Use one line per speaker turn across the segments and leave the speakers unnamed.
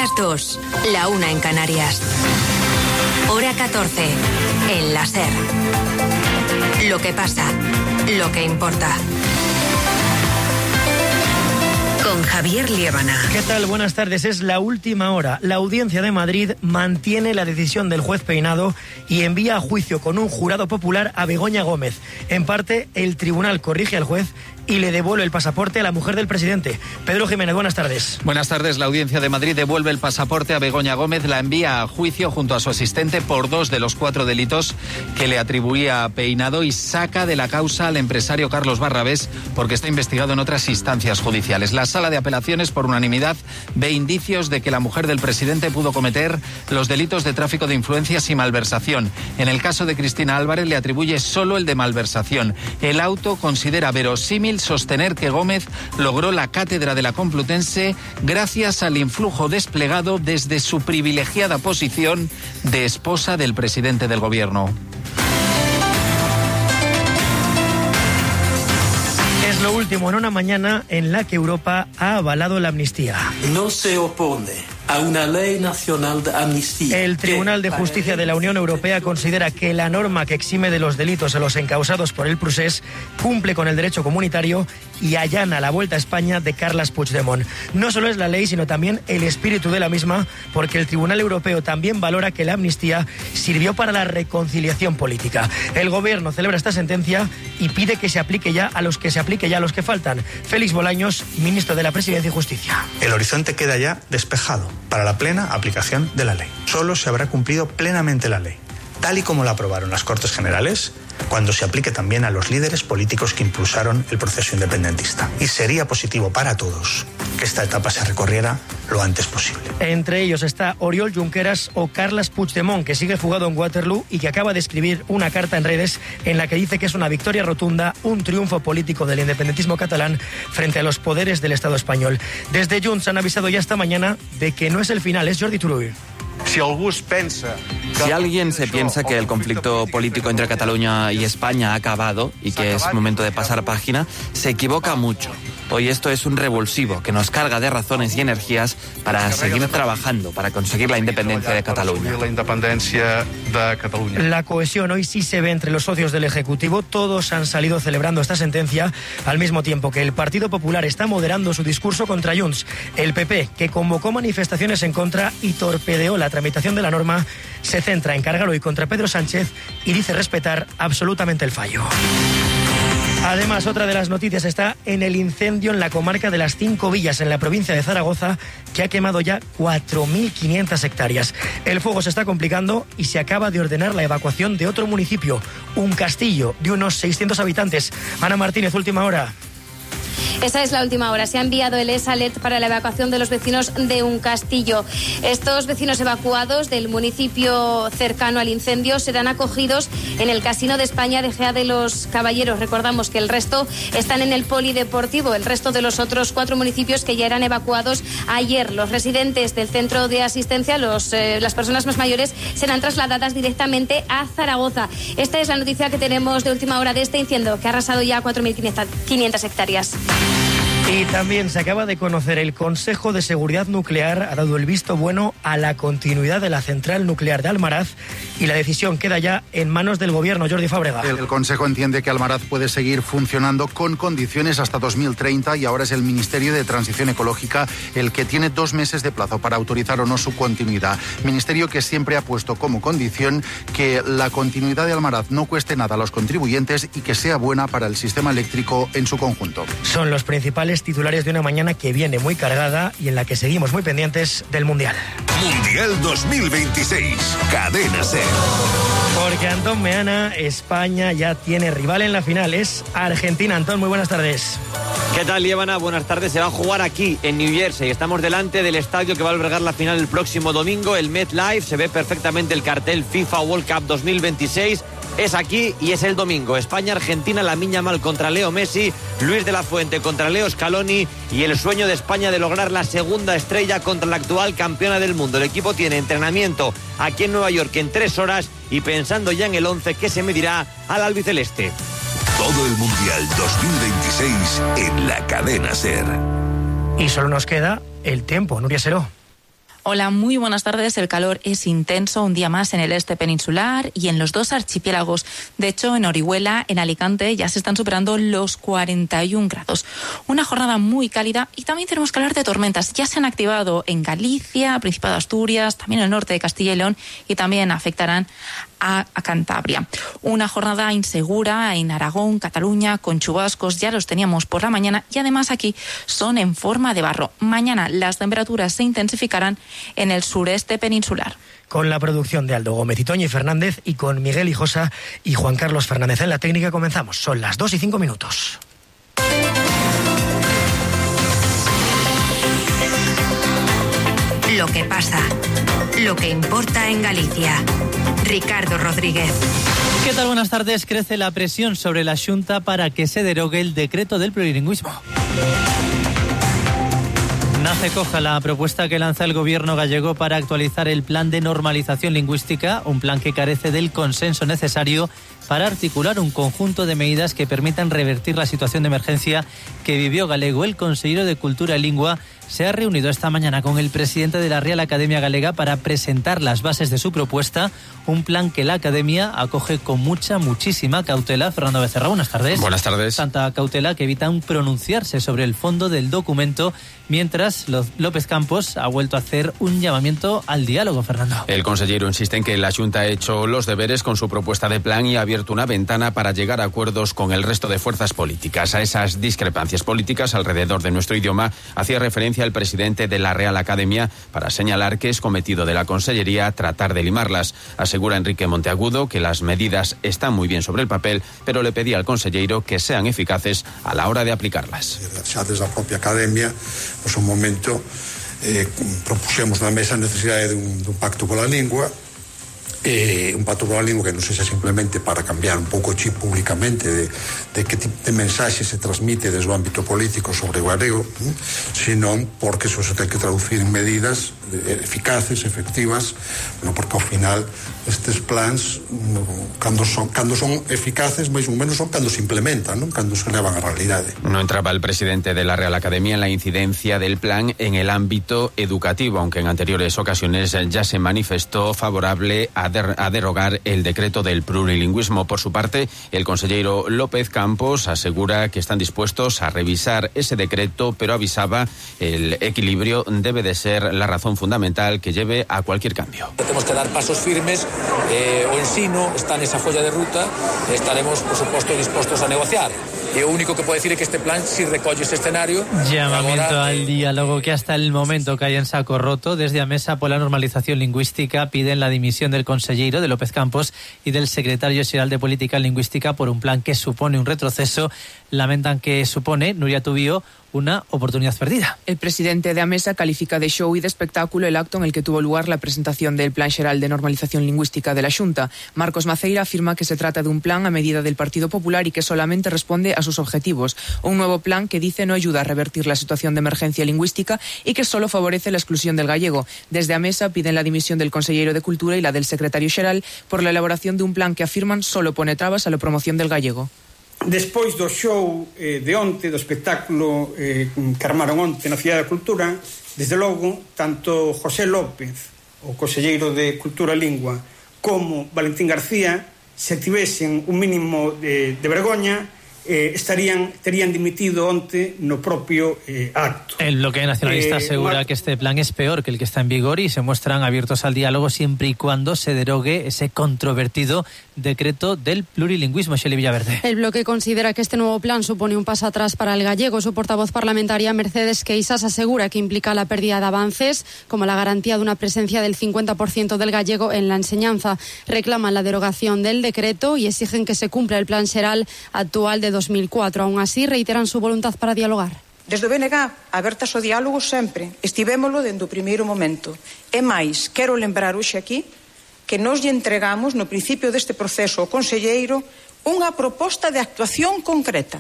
las 2, la 1 en Canarias. Hora 14, en la SER. Lo que pasa, lo que importa. Con Javier Liébana.
¿Qué tal? Buenas tardes. Es la última hora. La Audiencia de Madrid mantiene la decisión del juez Peinado y envía a juicio con un jurado popular a Begoña Gómez. En parte, el tribunal corrige al juez y le devuelve el pasaporte a la mujer del presidente. Pedro Jiménez, buenas tardes.
Buenas tardes. La Audiencia de Madrid devuelve el pasaporte a Begoña Gómez, la envía a juicio junto a su asistente por 2 de los 4 delitos que le atribuía a Peinado y saca de la causa al empresario Carlos Barrabés porque está investigado en otras instancias judiciales. La Sala de Apelaciones, por unanimidad, ve indicios de que la mujer del presidente pudo cometer los delitos de tráfico de influencias y malversación. En el caso de Cristina Álvarez le atribuye solo el de malversación. El auto considera verosímil sostener que Gómez logró la cátedra de la Complutense gracias al influjo desplegado desde su privilegiada posición de esposa del presidente del gobierno.
Es lo último en una mañana en la que Europa ha avalado la amnistía.
No se opone a una ley nacional de amnistía.
El Tribunal de Justicia de la Unión Europea considera que la norma que exime de los delitos a los encausados por el procés cumple con el derecho comunitario y allana la vuelta a España de Carles Puigdemont. No solo es la ley, sino también el espíritu de la misma, porque el Tribunal Europeo también valora que la amnistía sirvió para la reconciliación política. El Gobierno celebra esta sentencia y pide que se aplique ya a los que faltan. Félix Bolaños, ministro de la Presidencia y Justicia.
El horizonte queda ya despejado para la plena aplicación de la ley. Solo se habrá cumplido plenamente la ley, tal y como la aprobaron las Cortes Generales, cuando se aplique también a los líderes políticos que impulsaron el proceso independentista. Y sería positivo para todos que esta etapa se recorriera lo antes posible.
Entre ellos está Oriol Junqueras o Carles Puigdemont, que sigue fugado en Waterloo y que acaba de escribir una carta en redes en la que dice que es una victoria rotunda, un triunfo político del independentismo catalán frente a los poderes del Estado español. Desde Junts han avisado ya esta mañana de que no es el final, es Jordi Turull.
Si alguien se piensa que el conflicto político entre Cataluña y España ha acabado y que es momento de pasar página, se equivoca mucho. Hoy esto es un revulsivo que nos carga de razones y energías para seguir trabajando, para conseguir la independencia de Cataluña.
La cohesión hoy sí se ve entre los socios del Ejecutivo. Todos han salido celebrando esta sentencia, al mismo tiempo que el Partido Popular está moderando su discurso contra Junts. El PP, que convocó manifestaciones en contra y torpedeó la tramitación de la norma, se centra en cargar hoy contra Pedro Sánchez y dice respetar absolutamente el fallo. Además, otra de las noticias está en el incendio en la comarca de las 5 Villas, en la provincia de Zaragoza, que ha quemado ya 4.500 hectáreas. El fuego se está complicando y se acaba de ordenar la evacuación de otro municipio, un castillo de unos 600 habitantes. Ana Martínez, última hora.
Esa es la última hora. Se ha enviado el SALET para la evacuación de los vecinos de un castillo. Estos vecinos evacuados del municipio cercano al incendio serán acogidos en el Casino de España de Gea de los Caballeros. Recordamos que el resto están en el polideportivo, el resto de los otros 4 municipios que ya eran evacuados ayer. Los residentes del centro de asistencia, las personas más mayores, serán trasladadas directamente a Zaragoza. Esta es la noticia que tenemos de última hora de este incendio, que ha arrasado ya 4.500 hectáreas.
Y también se acaba de conocer, el Consejo de Seguridad Nuclear ha dado el visto bueno a la continuidad de la central nuclear de Almaraz y la decisión queda ya en manos del Gobierno. Jordi Fábrega.
El Consejo entiende que Almaraz puede seguir funcionando con condiciones hasta 2030 y ahora es el Ministerio de Transición Ecológica el que tiene 2 meses de plazo para autorizar o no su continuidad. Ministerio que siempre ha puesto como condición que la continuidad de Almaraz no cueste nada a los contribuyentes y que sea buena para el sistema eléctrico en su conjunto.
Son los principales titulares de una mañana que viene muy cargada y en la que seguimos muy pendientes del Mundial.
Mundial 2026, Cadena SER.
Porque Antón Meana, España ya tiene rival en la final, es Argentina. Antón, muy buenas tardes.
¿Qué tal, Liébana? Buenas tardes. Se va a jugar aquí, en New Jersey. Estamos delante del estadio que va a albergar la final el próximo domingo, el MetLife. Se ve perfectamente el cartel FIFA World Cup 2026. Es aquí y es el domingo. España-Argentina, Lamine Yamal contra Leo Messi, Luis de la Fuente contra Leo Scaloni y el sueño de España de lograr la segunda estrella contra la actual campeona del mundo. El equipo tiene entrenamiento aquí en Nueva York en 3 horas y pensando ya en el 11 que se medirá al albiceleste.
Todo el Mundial 2026 en la Cadena SER.
Y solo nos queda el tiempo, Nuria Seró.
Hola, muy buenas tardes. El calor es intenso un día más en el este peninsular y en los dos archipiélagos. De hecho, en Orihuela, en Alicante, ya se están superando los 41 grados. Una jornada muy cálida y también tenemos que hablar de tormentas. Ya se han activado en Galicia, Principado de Asturias, también en el norte de Castilla y León y también afectarán a Cantabria. Una jornada insegura en Aragón, Cataluña, con chubascos, ya los teníamos por la mañana y además aquí son en forma de barro. Mañana las temperaturas se intensificarán en el sureste peninsular.
Con la producción de Aldo Gómez y Toñi Fernández y con Miguel Hijosa y Juan Carlos Fernández en la técnica comenzamos. Son las 2:05.
Lo que pasa, lo que importa en Galicia. Ricardo Rodríguez.
¿Qué tal? Buenas tardes. Crece la presión sobre la Xunta para que se derogue el decreto del plurilingüismo. Nace coja la propuesta que lanza el gobierno gallego para actualizar el plan de normalización lingüística, un plan que carece del consenso necesario para articular un conjunto de medidas que permitan revertir la situación de emergencia que vivió Galego. El consejero de Cultura y Lingua se ha reunido esta mañana con el presidente de la Real Academia Galega para presentar las bases de su propuesta, un plan que la Academia acoge con muchísima cautela. Fernando Becerra, buenas tardes.
Buenas tardes.
Tanta cautela que evitan pronunciarse sobre el fondo del documento, mientras López Campos ha vuelto a hacer un llamamiento al diálogo, Fernando.
El consejero insiste en que la Xunta ha hecho los deberes con su propuesta de plan y ha abierto una ventana para llegar a acuerdos con el resto de fuerzas políticas. A esas discrepancias políticas alrededor de nuestro idioma hacía referencia el presidente de la Real Academia para señalar que es cometido de la Consellería tratar de limarlas. Asegura Enrique Monteagudo que las medidas están muy bien sobre el papel, pero le pedía al consellero que sean eficaces a la hora de aplicarlas.
Xa desde a propia Academia, pues un momento propuxemos na mesa a necesidade dun pacto pola lingua, un pacto pola lingua que non sexa simplemente para cambiar un pouco o chip públicamente de que tipo de mensaxe se transmite desde o ámbito político sobre o galego, senón porque eso se ten que traducir en medidas eficaces, efectivas, porque ao final estes plans cando son eficaces, máis ou menos son cando se implementan, non? Cando se levan a realidade.
No entraba el presidente de la Real Academia en la incidencia del plan en el ámbito educativo, aunque en anteriores ocasiones ya se manifestó favorable a derogar el decreto del plurilingüismo. Por su parte, el consejero López Campos asegura que están dispuestos a revisar ese decreto, pero avisaba el equilibrio debe de ser la razón fundamental que lleve a cualquier cambio.
Tenemos que dar pasos firmes, o ensino está nesa folla de ruta, estaremos, por suposto, dispostos a negociar. E o único que puedo decir é que este plan si recolle este escenario.
Llamamiento al diálogo que hasta el momento cae en saco roto. Desde a Mesa por la Normalización Lingüística piden la dimisión del consejero de López Campos y del secretario xeral de Política Lingüística por un plan que supone un retroceso. Lamentan que supone, Nuria Tubío, una oportunidad perdida.
El presidente de Amesa califica de show y de espectáculo el acto en el que tuvo lugar la presentación del Plan Xeral de Normalización Lingüística de la Xunta. Marcos Maceira afirma que se trata de un plan a medida del Partido Popular y que solamente responde a sus objetivos. Un nuevo plan que dice no ayuda a revertir la situación de emergencia lingüística y que solo favorece la exclusión del gallego. Desde Amesa piden la dimisión del consejero de Cultura y la del secretario xeral por la elaboración de un plan que afirman solo pone trabas a la promoción del gallego.
Despois do show de onte, do espectáculo que armaron onte na Cidade da Cultura, desde logo, tanto José López, o conselleiro de Cultura e Lingua, como Valentín García, se tivesen un mínimo de vergoña, terían dimitido onte no propio acto.
El bloque nacionalista asegura que este plan es peor que el que está en vigor y se muestran abiertos al diálogo siempre y cuando se derogue ese controvertido decreto del plurilingüismo. Xeli Villaverde.
El bloque considera que este nuevo plan supone un paso atrás para el gallego. Su portavoz parlamentaria, Mercedes Queixas, asegura que implica la pérdida de avances, como la garantía de una presencia del 50% del gallego en la enseñanza. Reclaman la derogación del decreto y exigen que se cumpla el plan xeral actual de 2004. Aún así, reiteran su voluntad para dialogar.
Desde o BNG, abertas ao diálogo sempre. Estivémolo dende o primeiro momento. E máis, quero lembrar hoxe aquí que nos lle entregamos no principio deste proceso ao conselleiro unha proposta de actuación concreta.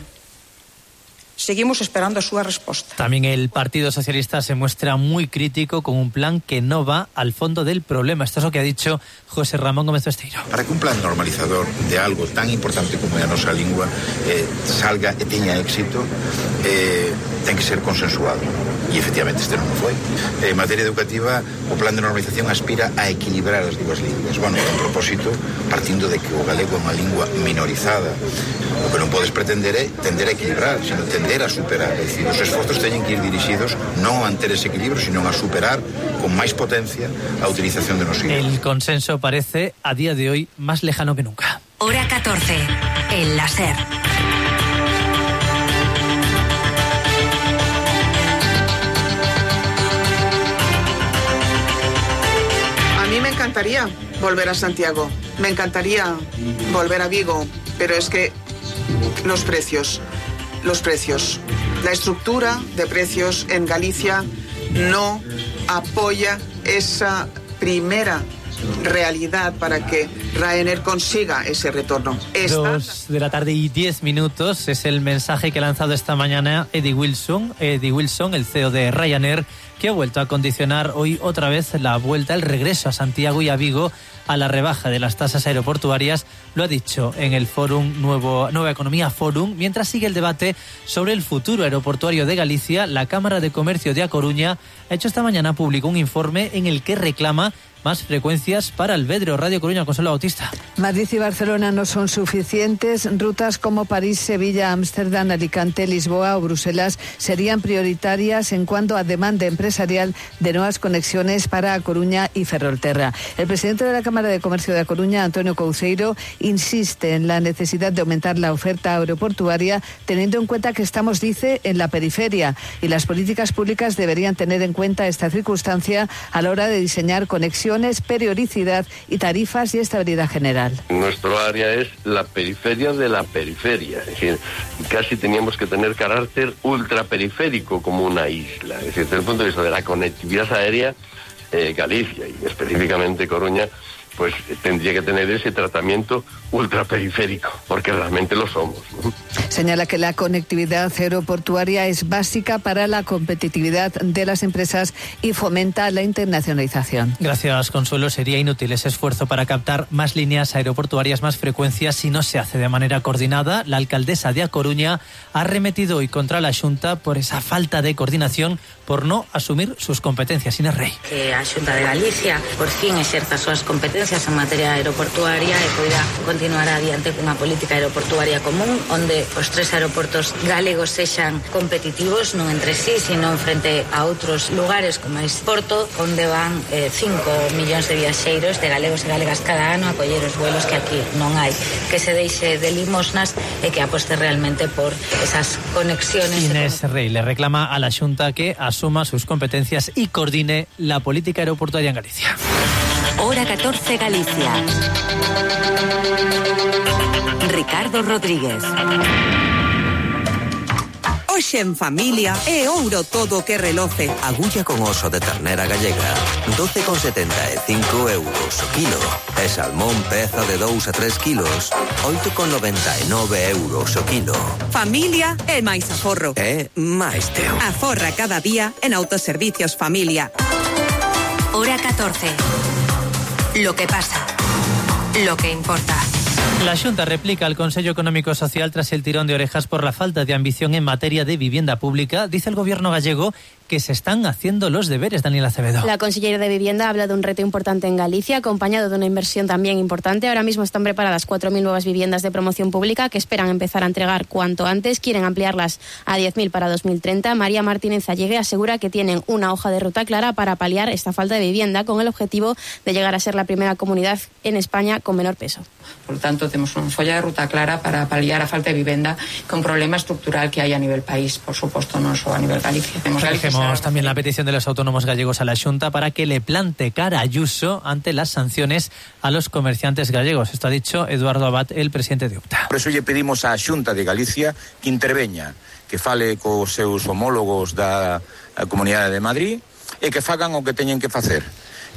Seguimos esperando a súa resposta.
También el Partido Socialista se muestra muy crítico con un plan que no va al fondo del problema. Esto es lo que ha dicho José Ramón Gómez Besteiro.
Para que un plan normalizador de algo tan importante como a nosa lingua salga e teña éxito, ten que ser consensuado. E efectivamente este non foi. En materia educativa, o plan de normalización aspira a equilibrar as dúas linguas. Bueno, con propósito, partindo de que o galego é unha lingua minorizada. O que non podes pretender é tender a equilibrar, sino tender a superar. É dicir, os esforzos teñen que ir dirixidos non a manter ese equilibrio, sino a superar con máis potencia a utilización de nosos idiomas.
El consenso parece, a día de hoy, más lejano que nunca.
Hora 14, en la SER.
A mí me encantaría volver a Santiago, me encantaría volver a Vigo, pero es que los precios, la estructura de precios en Galicia no apoya esa primera realidad para que Ryanair consiga ese retorno.
2 de la tarde y 10 minutos es el mensaje que ha lanzado esta mañana Eddie Wilson, el CEO de Ryanair, que ha vuelto a condicionar hoy otra vez la vuelta, el regreso a Santiago y a Vigo a la rebaja de las tasas aeroportuarias. Lo ha dicho en el Fórum Nueva Economía Fórum, mientras sigue el debate sobre el futuro aeroportuario de Galicia. La Cámara de Comercio de A Coruña ha hecho esta mañana público un informe en el que reclama más frecuencias para el Vedro. Radio Coruña, Consuelo Bautista.
Madrid y Barcelona no son suficientes. Rutas como París, Sevilla, Ámsterdam, Alicante, Lisboa o Bruselas serían prioritarias en cuanto a demanda empresarial de nuevas conexiones para A Coruña y Ferrolterra. El presidente de la Cámara de Comercio de A Coruña, Antonio Couceiro, insiste en la necesidad de aumentar la oferta aeroportuaria, teniendo en cuenta que estamos, dice, en la periferia, y las políticas públicas deberían tener en cuenta esta circunstancia a la hora de diseñar conexiones, periodicidad y tarifas y estabilidad general.
Nuestro área es la periferia de la periferia, es decir, casi teníamos que tener carácter ultraperiférico como una isla, es decir, desde el punto de vista de la conectividad aérea, Galicia y específicamente Coruña, pues tendría que tener ese tratamiento ultraperiférico, porque realmente lo somos, ¿no?
Señala que la conectividad aeroportuaria es básica para la competitividad de las empresas y fomenta la internacionalización.
Gracias, Consuelo. Sería inútil ese esfuerzo para captar más líneas aeroportuarias, más frecuencias, si no se hace de manera coordinada. La alcaldesa de A Coruña ha arremetido hoy contra la Xunta por esa falta de coordinación, por no asumir sus competencias. Inés Rey.
Que a Xunta de Galicia por fin exerza as súas competencias en materia aeroportuaria e poida continuar adiante cunha política aeroportuaria común onde os 3 aeroportos galegos sexan competitivos non entre sí, sino frente a outros lugares como é Porto, onde van 5 millóns de viaxeiros de galegos e galegas cada ano a coller os vuelos que aquí non hai. Que se deixe de limosnas e que aposte realmente por esas conexiones.
Inés Rey le reclama a la Xunta que asuma sus competencias y coordine la política aeroportuaria en Galicia.
Hora 14 Galicia. Ricardo Rodríguez.
Hoxe en familia é ouro todo o que reloce.
Agulla con oso de ternera gallega, 12,75 euros o kilo. E salmón peza de 2 a 3 kilos, 8,99 euros o kilo.
Familia é máis aforro.
É máis teo.
Aforra cada día en Autoservicios Familia.
Hora 14. Lo que pasa. Lo que importa.
La Xunta replica al Consejo Económico y Social tras el tirón de orejas por la falta de ambición en materia de vivienda pública. Dice el gobierno gallego que se están haciendo los deberes, Daniela Acevedo.
La consellera de Vivienda habla de un reto importante en Galicia, acompañado de una inversión también importante. Ahora mismo están preparadas 4.000 nuevas viviendas de promoción pública que esperan empezar a entregar cuanto antes. Quieren ampliarlas a 10.000 para 2030. María Martínez Allegue asegura que tienen una hoja de ruta clara para paliar esta falta de vivienda, con el objetivo de llegar a ser la primera comunidad en España con menor peso.
Por lo tanto, tenemos una folla de ruta clara para paliar a falta de vivienda, con problema estructural que hay a nivel país, por supuesto, no solo a nivel Galicia.
Dejemos también la petición de los autónomos gallegos a la Xunta para que le plante cara a Ayuso ante las sanciones a los comerciantes gallegos. Esto ha dicho Eduardo Abad, el presidente de UPTA.
Por eso lle pedimos á Xunta de Galicia que interveña, que fale cos seus homólogos da Comunidade de Madrid e que fagan o que teñen que facer,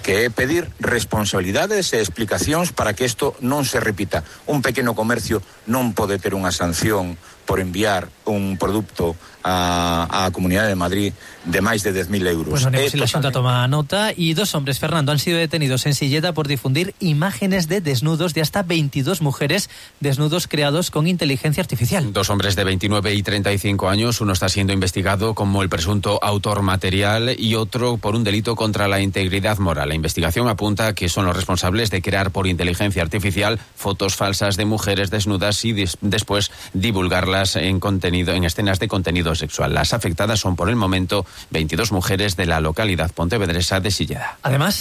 que é pedir responsabilidades e explicacións para que isto non se repita. Un pequeno comercio non pode ter unha sanción por enviar un produto a Comunidade de Madrid de máis de 10.000 euros.
Pues veremos si la Xunta toma nota. Y 2 hombres, Fernando, han sido detenidos en Silleda por difundir imágenes de desnudos de hasta 22 mujeres, desnudos creados con inteligencia artificial.
2 hombres de 29 y 35 años, uno está siendo investigado como el presunto autor material y otro por un delito contra la integridad moral. La investigación apunta a que son los responsables de crear por inteligencia artificial fotos falsas de mujeres desnudas y después divulgarlas en escenas de contenido sexual. Las afectadas son por el momento 22 mujeres de la localidad pontevedresa de Silleda.
Además,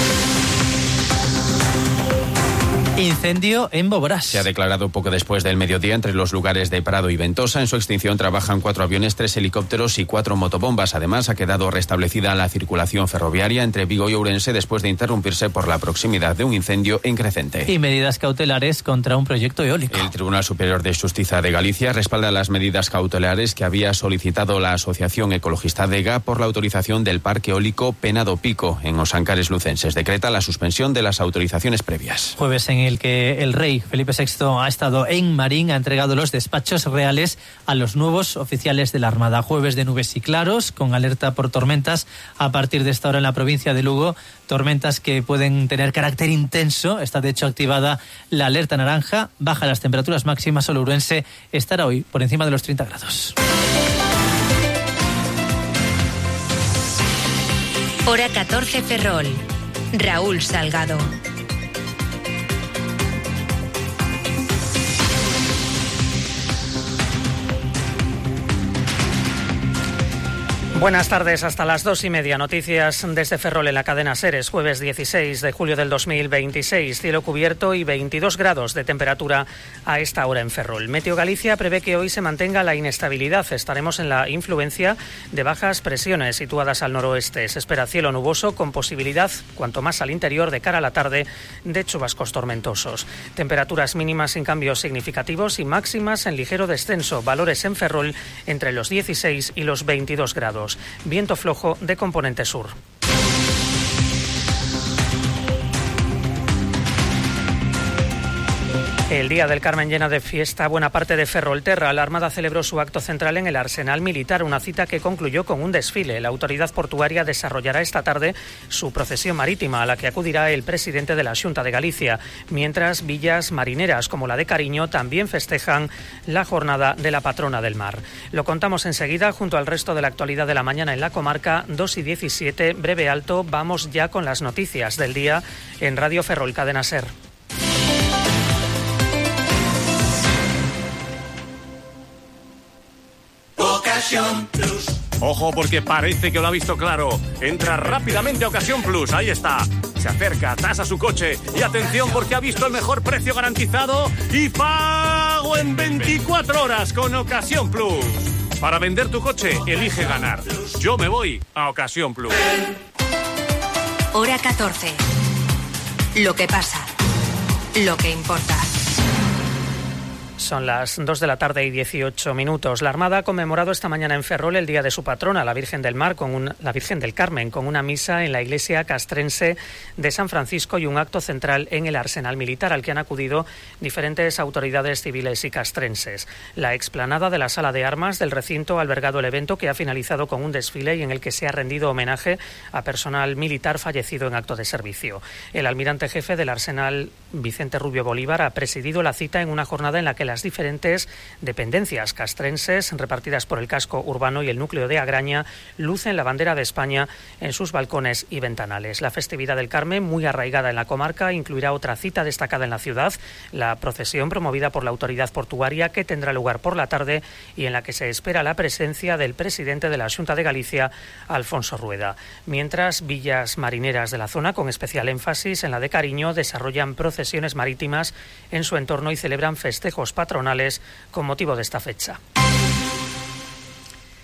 incendio en Boborás.
Se ha declarado poco después del mediodía entre los lugares de Prado y Ventosa. En su extinción trabajan 4 aviones, 3 helicópteros y 4 motobombas. Además, ha quedado restablecida la circulación ferroviaria entre Vigo y Ourense después de interrumpirse por la proximidad de un incendio en Crecente.
Y medidas cautelares contra un proyecto eólico.
El Tribunal Superior de Xustiza de Galicia respalda las medidas cautelares que había solicitado la Asociación Ecologista Dega por la autorización del parque eólico Penado Pico en Os Ancares lucenses. Decreta la suspensión de las autorizaciones previas.
Jueves en el que el rey Felipe VI ha estado en Marín, ha entregado los despachos reales a los nuevos oficiales de la Armada. Jueves de nubes y claros, con alerta por tormentas a partir de esta hora en la provincia de Lugo. Tormentas que pueden tener carácter intenso. Está de hecho activada la alerta naranja. Baja las temperaturas máximas. Solo Ourense estará hoy por encima de los 30 grados.
Hora 14 Ferrol. Raúl Salgado.
Buenas tardes, hasta las 2:30. Noticias desde Ferrol en la cadena SER. Jueves 16 de julio del 2026. Cielo cubierto y 22 grados de temperatura a esta hora en Ferrol. Meteo Galicia prevé que hoy se mantenga la inestabilidad. Estaremos en la influencia de bajas presiones situadas al noroeste. Se espera cielo nuboso con posibilidad, cuanto más al interior, de cara a la tarde, de chubascos tormentosos. Temperaturas mínimas sin cambios significativos y máximas en ligero descenso. Valores en Ferrol entre los 16 y los 22 grados. Viento flojo de componente sur. El Día del Carmen llena de fiesta buena parte de Ferrolterra. La Armada celebró su acto central en el Arsenal Militar, una cita que concluyó con un desfile. La autoridad portuaria desarrollará esta tarde su procesión marítima, a la que acudirá el presidente de la Xunta de Galicia, mientras villas marineras como la de Cariño también festejan la jornada de la patrona del mar. Lo contamos enseguida junto al resto de la actualidad de la mañana en la comarca. 2:17, breve alto. Vamos ya con las noticias del día en Radio Ferrol, cadena SER.
Ocasión Plus. Ojo, porque parece que lo ha visto claro. Entra rápidamente a Ocasión Plus, ahí está. Se acerca, tasa su coche y atención porque ha visto el mejor precio garantizado y pago en 24 horas con Ocasión Plus. Para vender tu coche, elige ganar. Yo me voy a Ocasión Plus.
Hora 14. Lo que pasa. Lo que importa.
Son las 2 de la tarde y 18 minutos. La Armada ha conmemorado esta mañana en Ferrol el día de su patrona, la Virgen del Mar, la Virgen del Carmen, con una misa en la iglesia castrense de San Francisco y un acto central en el Arsenal Militar, al que han acudido diferentes autoridades civiles y castrenses. La explanada de la sala de armas del recinto ha albergado el evento, que ha finalizado con un desfile y en el que se ha rendido homenaje a personal militar fallecido en acto de servicio. El almirante jefe del Arsenal, Vicente Rubio Bolívar, ha presidido la cita en una jornada en la que las diferentes dependencias castrenses repartidas por el casco urbano y el núcleo de Agraña lucen la bandera de España en sus balcones y ventanales. La festividad del Carmen, muy arraigada en la comarca, incluirá otra cita destacada en la ciudad, la procesión promovida por la autoridad portuaria, que tendrá lugar por la tarde y en la que se espera la presencia del presidente de la Xunta de Galicia, Alfonso Rueda. Mientras, villas marineras de la zona, con especial énfasis en la de Cariño, desarrollan procesiones marítimas en su entorno y celebran festejos patronales con motivo de esta fecha.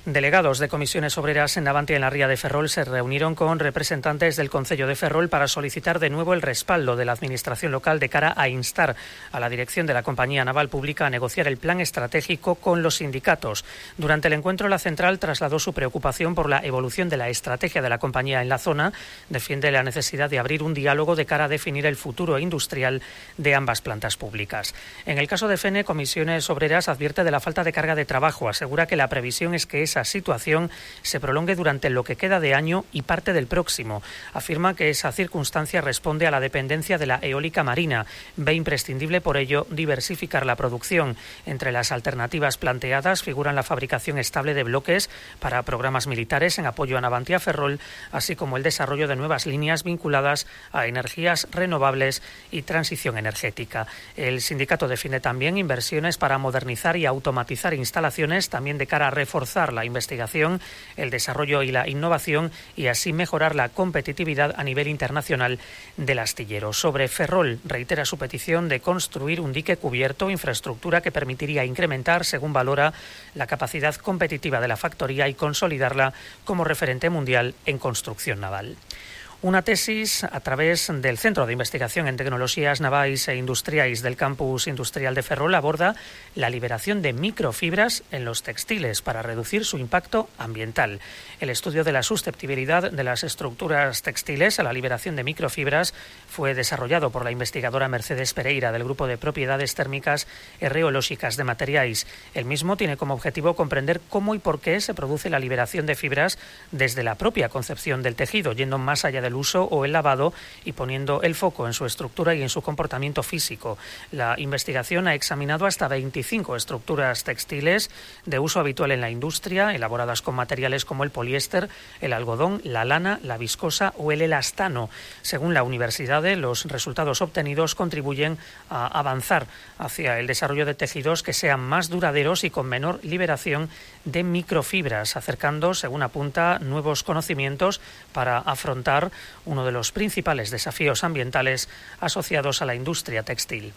Delegados de comisiones obreras en Navantia en la ría de Ferrol se reunieron con representantes del Concello de Ferrol para solicitar de nuevo el respaldo de la administración local de cara a instar a la dirección de la compañía naval pública a negociar el plan estratégico con los sindicatos. Durante el encuentro, la central trasladó su preocupación por la evolución de la estrategia de la compañía en la zona. Defiende la necesidad de abrir un diálogo de cara a definir el futuro industrial de ambas plantas públicas. En el caso de FENE, comisiones obreras advierte de la falta de carga de trabajo. Asegura que la previsión es que esa situación se prolongue durante lo que queda de año y parte del próximo. Afirma que esa circunstancia responde a la dependencia de la eólica marina. Ve imprescindible, por ello, diversificar la producción. Entre las alternativas planteadas figuran la fabricación estable de bloques para programas militares en apoyo a Navantia Ferrol, así como el desarrollo de nuevas líneas vinculadas a energías renovables y transición energética. El sindicato define también inversiones para modernizar y automatizar instalaciones, también de cara a reforzar la investigación, el desarrollo y la innovación y así mejorar la competitividad a nivel internacional del astillero. Sobre Ferrol, reitera su petición de construir un dique cubierto, infraestructura que permitiría incrementar, según valora, la capacidad competitiva de la factoría y consolidarla como referente mundial en construcción naval. Una tesis a través del Centro de Investigación en Tecnologías Navais e Industriais del Campus Industrial de Ferrol aborda la liberación de microfibras en los textiles para reducir su impacto ambiental. El estudio de la susceptibilidad de las estructuras textiles a la liberación de microfibras fue desarrollado por la investigadora Mercedes Pereira del Grupo de Propiedades Térmicas e Reolóxicas de Materiais. El mismo tiene como objetivo comprender cómo y por qué se produce la liberación de fibras desde la propia concepción del tejido, yendo más allá del uso o el lavado y poniendo el foco en su estructura y en su comportamiento físico. La investigación ha examinado hasta 25 estructuras textiles de uso habitual en la industria, elaboradas con materiales como el poliéster, el algodón, la lana, la viscosa o el elastano. Según la universidad, los resultados obtenidos contribuyen a avanzar hacia el desarrollo de tejidos que sean más duraderos y con menor liberación de microfibras, acercando, según apunta, nuevos conocimientos para afrontar uno de los principales desafíos ambientales asociados a la industria textil.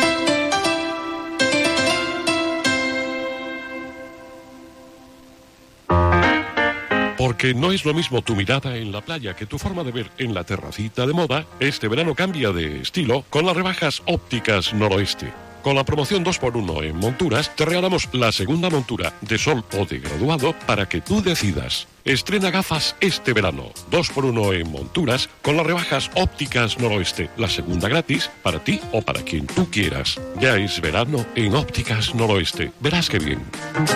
Porque no es lo mismo tu mirada en la playa que tu forma de ver en la terracita de moda. Este verano cambia de estilo con las rebajas Ópticas Noroeste. Con la promoción 2x1 en monturas, te regalamos la segunda montura de sol o de graduado para que tú decidas. Estrena gafas este verano. 2x1 en monturas con las rebajas Ópticas Noroeste. La segunda gratis para ti o para quien tú quieras. Ya es verano en Ópticas Noroeste. Verás qué bien.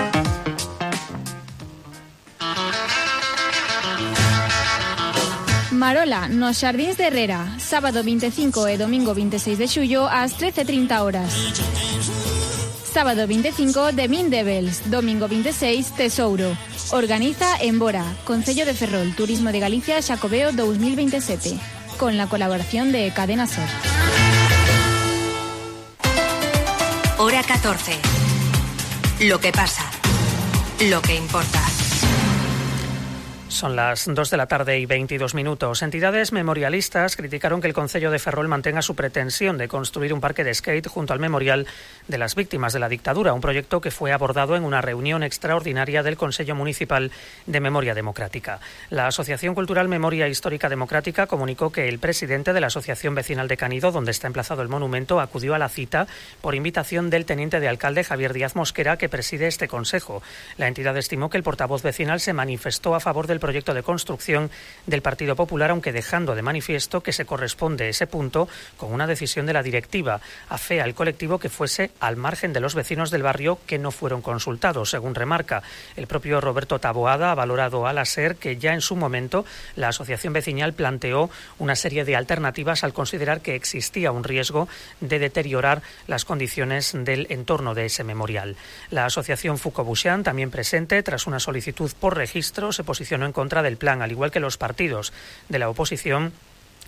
Marola, nos Xardíns de Herrera, sábado 25 e domingo 26 de xullo ás 13:30 horas. Sábado 25 de Min Devils, domingo 26 Tesouro. Organiza Embora, Concello de Ferrol, Turismo de Galicia, Xacobeo 2027, con la colaboración de Cadena Ser.
Hora 14. Lo que pasa, lo que importa.
Son las 2 de la tarde y 22 minutos. Entidades memorialistas criticaron que el Concello de Ferrol mantenga su pretensión de construir un parque de skate junto al memorial de las víctimas de la dictadura, un proyecto que fue abordado en una reunión extraordinaria del Consello Municipal de Memoria Democrática. La Asociación Cultural Memoria Histórica Democrática comunicó que el presidente de la Asociación Vecinal de Canido, donde está emplazado el monumento, acudió a la cita por invitación del teniente de alcalde Javier Díaz Mosquera, que preside este consejo. La entidad estimó que el portavoz vecinal se manifestó a favor del proyecto de construcción del Partido Popular, aunque dejando de manifiesto que se corresponde ese punto con una decisión de la directiva. Afea al colectivo que fuese al margen de los vecinos del barrio que no fueron consultados, según remarca. El propio Roberto Taboada ha valorado a la SER que ya en su momento la asociación vecinal planteó una serie de alternativas al considerar que existía un riesgo de deteriorar las condiciones del entorno de ese memorial. La asociación Foucault-Bouchan, también presente, tras una solicitud por registro, se posicionó en contra del plan, al igual que los partidos de la oposición,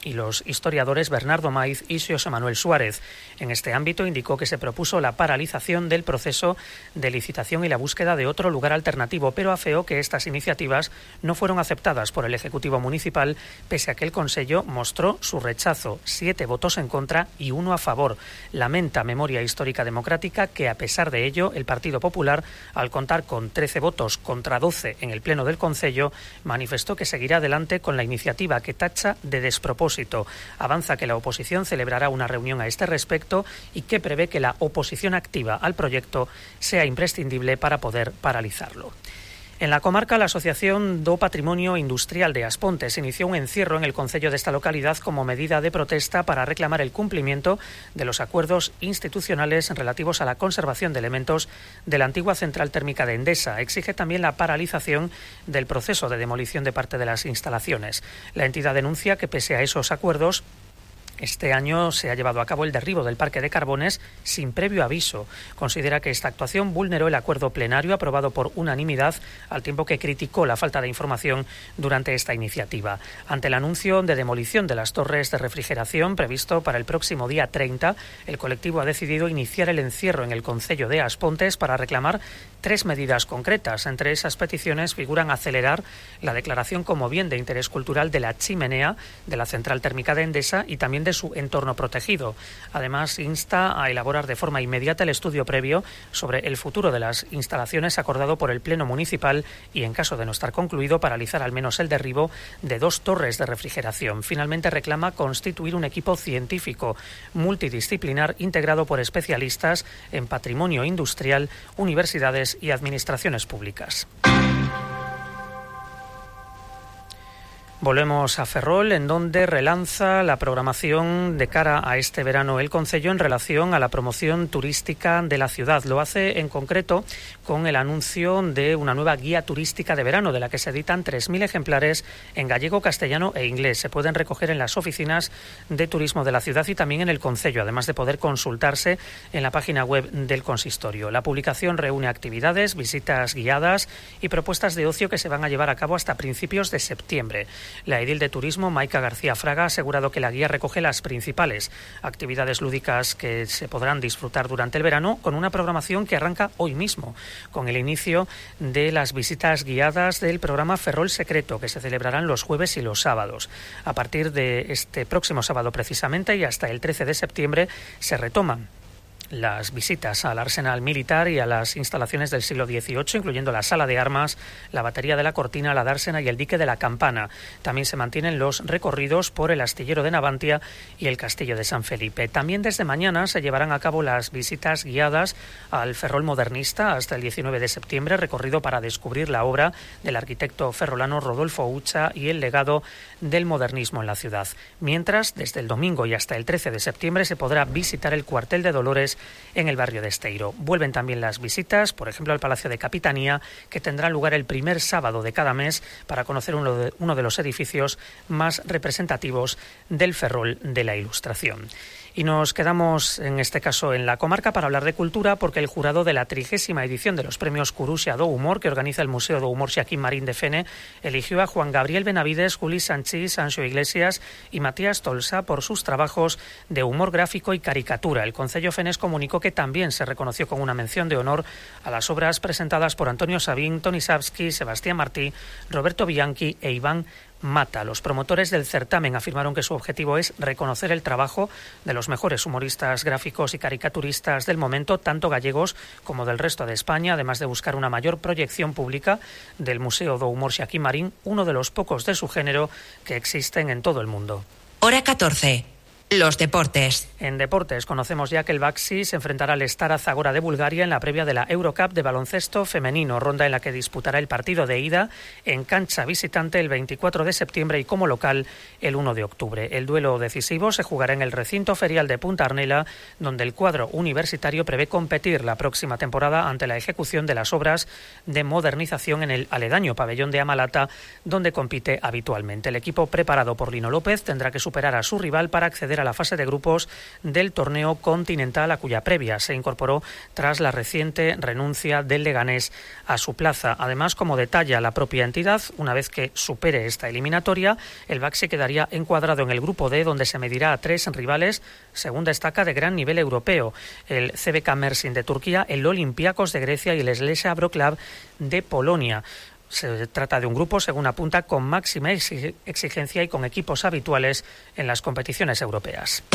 y los historiadores Bernardo Maiz y José Manuel Suárez. En este ámbito indicó que se propuso la paralización del proceso de licitación y la búsqueda de otro lugar alternativo, pero afeó que estas iniciativas no fueron aceptadas por el Ejecutivo Municipal, pese a que el Consello mostró su rechazo, 7 votos en contra y 1 a favor. Lamenta Memoria Histórica Democrática que, a pesar de ello, el Partido Popular, al contar con 13 votos contra 12 en el Pleno del Concello, manifestó que seguirá adelante con la iniciativa, que tacha de despropósito. Avanza que la oposición celebrará una reunión a este respecto y que prevé que la oposición activa al proyecto sea imprescindible para poder paralizarlo. En la comarca, la Asociación do Patrimonio Industrial de Aspontes inició un encierro en el concello de esta localidad como medida de protesta para reclamar el cumplimiento de los acuerdos institucionales relativos a la conservación de elementos de la antigua central térmica de Endesa. Exige también la paralización del proceso de demolición de parte de las instalaciones. La entidad denuncia que, pese a esos acuerdos, este año se ha llevado a cabo el derribo del parque de Carbones sin previo aviso. Considera que esta actuación vulneró el acuerdo plenario aprobado por unanimidad, al tiempo que criticó la falta de información durante esta iniciativa. Ante el anuncio de demolición de las torres de refrigeración previsto para el próximo día 30, el colectivo ha decidido iniciar el encierro en el concello de Aspontes para reclamar 3 medidas concretas. Entre esas peticiones figuran acelerar la declaración como bien de interés cultural de la chimenea de la central térmica de Endesa y también de su entorno protegido. Además, insta a elaborar de forma inmediata el estudio previo sobre el futuro de las instalaciones acordado por el Pleno Municipal y, en caso de no estar concluido, paralizar al menos el derribo de 2 torres de refrigeración. Finalmente, reclama constituir un equipo científico multidisciplinar integrado por especialistas en patrimonio industrial, universidades y administraciones públicas. Volvemos a Ferrol, en donde relanza la programación de cara a este verano el concello en relación a la promoción turística de la ciudad. Lo hace en concreto con el anuncio de una nueva guía turística de verano, de la que se editan 3.000 ejemplares en gallego, castellano e inglés. Se pueden recoger en las oficinas de turismo de la ciudad y también en el concello, además de poder consultarse en la página web del consistorio. La publicación reúne actividades, visitas guiadas y propuestas de ocio que se van a llevar a cabo hasta principios de septiembre. La edil de Turismo, Maica García Fraga, ha asegurado que la guía recoge las principales actividades lúdicas que se podrán disfrutar durante el verano, con una programación que arranca hoy mismo, con el inicio de las visitas guiadas del programa Ferrol Secreto, que se celebrarán los jueves y los sábados. A partir de este próximo sábado precisamente y hasta el 13 de septiembre se retoman las visitas al arsenal militar y a las instalaciones del siglo XVIII, incluyendo la sala de armas, la batería de la Cortina, la dársena y el dique de la Campana. También se mantienen los recorridos por el astillero de Navantia y el castillo de San Felipe. También desde mañana se llevarán a cabo las visitas guiadas al Ferrol modernista hasta el 19 de septiembre, recorrido para descubrir la obra del arquitecto ferrolano Rodolfo Ucha y el legado del modernismo en la ciudad. Mientras, desde el domingo y hasta el 13 de septiembre se podrá visitar el cuartel de Dolores en el barrio de Esteiro. Vuelven también las visitas, por ejemplo, al Palacio de Capitanía, que tendrá lugar el primer sábado de cada mes para conocer uno de los edificios más representativos del Ferrol de la Ilustración. Y nos quedamos, en este caso, en la comarca para hablar de cultura, porque el jurado de la 30ª edición de los premios Curuxa do Humor, que organiza el Museo do Humor Xaquín Marín de Fene, eligió a Juan Gabriel Benavides, Juli Sanchís, Anxo Iglesias y Matías Tolsa por sus trabajos de humor gráfico y caricatura. El Concello Fenés comunicó que también se reconoció con una mención de honor a las obras presentadas por Antonio Sabín, Toni Savsky, Sebastián Martí, Roberto Bianchi e Iván Mata. Los promotores del certamen afirmaron que su objetivo es reconocer el trabajo de los mejores humoristas gráficos y caricaturistas del momento, tanto gallegos como del resto de España, además de buscar una mayor proyección pública del Museo do Humor Xaquín Marín, uno de los pocos de su género que existen en todo el mundo.
Hora 14. Los deportes.
En deportes conocemos ya que el Baxi se enfrentará al Stara Zagora de Bulgaria en la previa de la Eurocup de baloncesto femenino, ronda en la que disputará el partido de ida en cancha visitante el 24 de septiembre y como local el 1 de octubre. El duelo decisivo se jugará en el recinto ferial de Punta Arnela, donde el cuadro universitario prevé competir la próxima temporada ante la ejecución de las obras de modernización en el aledaño pabellón de Amalata, donde compite habitualmente. El equipo preparado por Lino López tendrá que superar a su rival para acceder a la fase de grupos del torneo continental, a cuya previa se incorporó tras la reciente renuncia del Leganés a su plaza. Además, como detalla la propia entidad, una vez que supere esta eliminatoria, el Baxi quedaría encuadrado en el grupo D, donde se medirá a 3 rivales, según destaca, de gran nivel europeo: el CBK Mersin de Turquía, el Olympiacos de Grecia y el Slesia Wrocław de Polonia. Se trata de un grupo, según apunta, con máxima exigencia y con equipos habituales en las competiciones europeas.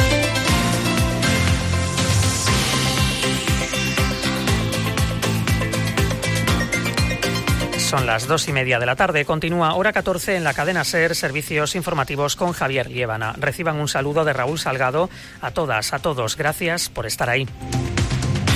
Son las 2:30 de la tarde. Continúa Hora 14 en la cadena SER, servicios informativos con Javier Liébana. Reciban un saludo de Raúl Salgado. A todas, a todos, gracias por estar ahí.